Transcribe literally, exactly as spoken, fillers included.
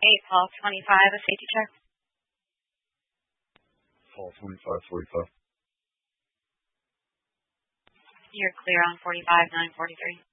eight, Paul twenty-five, a safety check. Paul twenty-five forty-five. You're clear on forty-five nine forty-three.